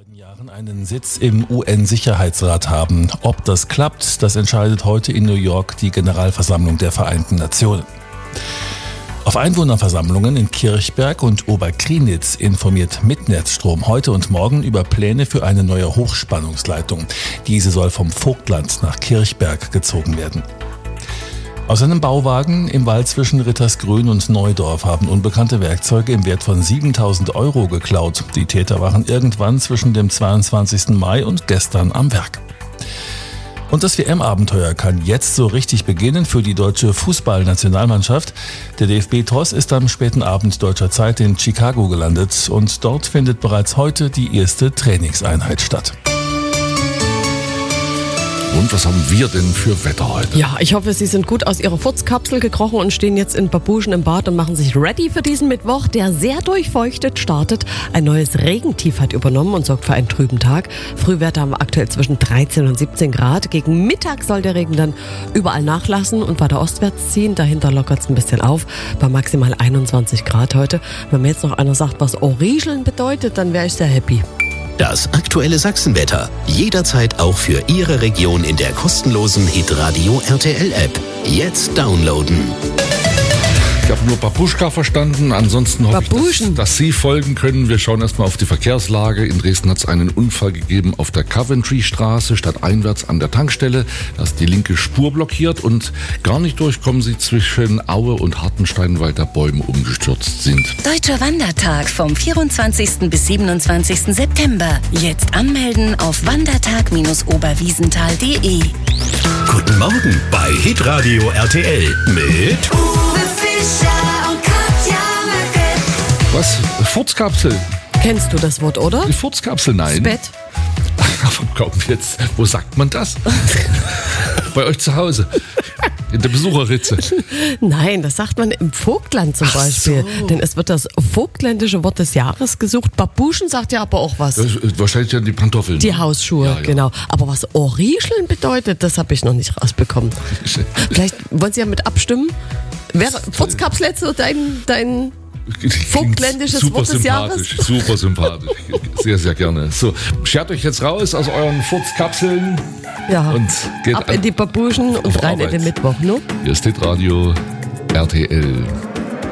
beiden Jahren einen Sitz im UN-Sicherheitsrat haben. Ob das klappt, das entscheidet heute in New York die Generalversammlung der Vereinten Nationen. Auf Einwohnerversammlungen in Kirchberg und Oberkrienitz informiert Mittnetzstrom heute und morgen über Pläne für eine neue Hochspannungsleitung. Diese soll vom Vogtland nach Kirchberg gezogen werden. Aus einem Bauwagen im Wald zwischen Rittersgrün und Neudorf haben unbekannte Werkzeuge im Wert von 7.000 € geklaut. Die Täter waren irgendwann zwischen dem 22. Mai und gestern am Werk. Und das WM-Abenteuer kann jetzt so richtig beginnen für die deutsche Fußballnationalmannschaft. Der DFB-TOS ist am späten Abend deutscher Zeit in Chicago gelandet und dort findet bereits heute die erste Trainingseinheit statt. Und was haben wir denn für Wetter heute? Ja, ich hoffe, Sie sind gut aus Ihrer Furzkapsel gekrochen und stehen jetzt in Babuschen im Bad und machen sich ready für diesen Mittwoch, der sehr durchfeuchtet startet. Ein neues Regentief hat übernommen und sorgt für einen trüben Tag. Frühwerte haben aktuell zwischen 13 und 17 Grad. Gegen Mittag soll der Regen dann überall nachlassen und weiter ostwärts ziehen. Dahinter lockert es ein bisschen auf, bei maximal 21 Grad heute. Wenn mir jetzt noch einer sagt, was Oriescheln bedeutet, dann wäre ich sehr happy. Das aktuelle Sachsenwetter. Jederzeit auch für Ihre Region in der kostenlosen Hitradio RTL App. Jetzt downloaden. Ich habe nur Babuschka verstanden, ansonsten hoffe ich, dass Sie folgen können. Wir schauen erstmal auf die Verkehrslage. In Dresden hat es einen Unfall gegeben auf der Coventry-Straße, stadteinwärts an der Tankstelle. Da ist die linke Spur blockiert und gar nicht durchkommen Sie zwischen Aue und Hartenstein, weil da Bäume umgestürzt sind. Deutscher Wandertag vom 24. bis 27. September. Jetzt anmelden auf wandertag-oberwiesenthal.de. Guten Morgen bei Hitradio RTL mit Was? Furzkapsel? Kennst du das Wort, oder? Die Furzkapsel, nein. Das Bett. Aber komm jetzt, wo sagt man das? Bei euch zu Hause? In der Besucherritze? Nein, das sagt man im Vogtland zum Beispiel. So. Denn es wird das vogtländische Wort des Jahres gesucht. Babuschen sagt ja aber auch was. Das ist wahrscheinlich dann die Pantoffeln. Die Hausschuhe, ja. Genau. Aber was Oriescheln bedeutet, das habe ich noch nicht rausbekommen. Vielleicht wollen Sie ja mit abstimmen. Wäre Furzkapsel jetzt so dein vogtländisches Wort des Jahres? Super sympathisch. Sehr, sehr gerne. So, schert euch jetzt raus aus euren Furzkapseln. Ja, und geht ab in die Babuschen und rein in den Mittwoch, ne? Hier ist Hitradio RTL.